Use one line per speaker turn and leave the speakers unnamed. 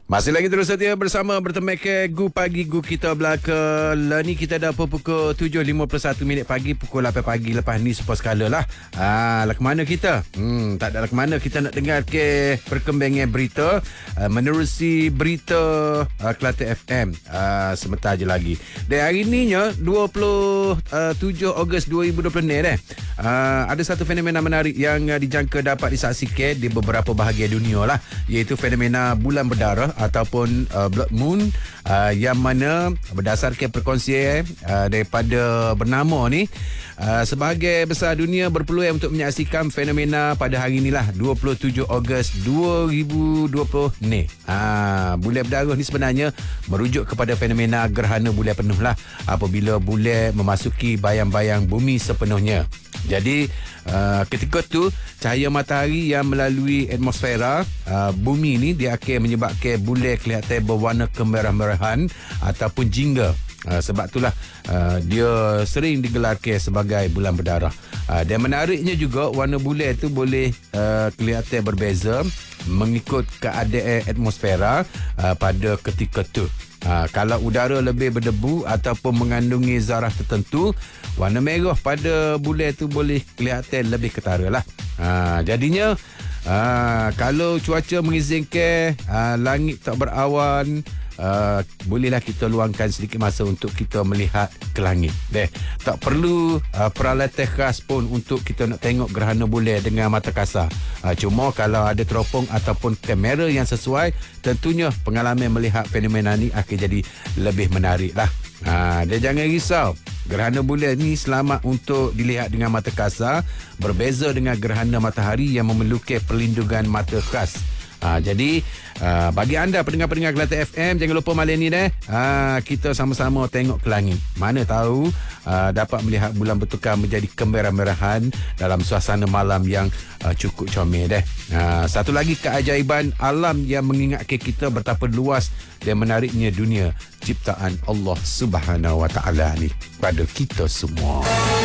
Masih lagi terus setia bersama bertemu ke Gu Pagi Gu kita belaka. Lah ni kita dah pukul 7.51 pagi, pukul 8 pagi lepas ni sepuluh skala lah. Lah ke mana kita? Tak ada lah ke mana kita nak dengar ke perkembangan berita menerusi berita Kelate FM sebentar je lagi. Dan hari ni nya 27 Ogos 2020 ni ada satu fenomena menarik yang dijangka dapat disaksikan di beberapa bahagian dunia lah, iaitu fenomena bulan berdarah ataupun blood moon, yang mana berdasarkan perkongsian daripada bernama ni, sebahagian besar dunia berpeluang untuk menyaksikan fenomena pada hari inilah 27 Ogos 2020 ni. Bulan berdarah ni sebenarnya merujuk kepada fenomena gerhana bulan penuh lah, apabila bulan memasuki bayang-bayang bumi sepenuhnya. Jadi ketika tu cahaya matahari yang melalui atmosfera bumi ni, dia akan menyebabkan bulan kelihatan berwarna kemerah-merahan ataupun jingga. Sebab itulah dia sering digelarkan sebagai bulan berdarah. Dan menariknya juga, warna bulan tu boleh kelihatan berbeza mengikut keadaan atmosfera pada ketika tu. Kalau udara lebih berdebu ataupun mengandungi zarah tertentu, warna merah pada bulan tu boleh kelihatan lebih ketara lah. Jadinya kalau cuaca mengizinkan, langit tak berawan, bolehlah kita luangkan sedikit masa untuk kita melihat ke langit. Tak perlu peralatan khas pun untuk kita nak tengok gerhana bulan dengan mata kasar. Cuma kalau ada teropong ataupun kamera yang sesuai, tentunya pengalaman melihat fenomena ni akan jadi lebih menarik lah. Dan jangan risau, gerhana bulan ni selamat untuk dilihat dengan mata kasar, berbeza dengan gerhana matahari yang memerlukan perlindungan mata khas. Jadi bagi anda pendengar-pendengar Kelate FM, jangan lupa malam ni kita sama-sama tengok ke langit. Mana tahu dapat melihat bulan bertukar menjadi kemerah-merahan dalam suasana malam yang cukup comel . Satu lagi keajaiban alam yang mengingatkan kita betapa luas dan menariknya dunia ciptaan Allah Subhanahu Wa Taala ni pada kita semua.